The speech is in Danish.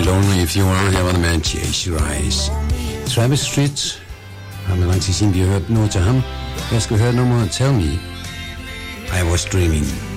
Lonely If You Are. Her var det med Chase Rise. Travis Street har med lang tid siden vi har hørt noget til ham. Jeg skal høre nummeret Tell Me I Was Dreaming.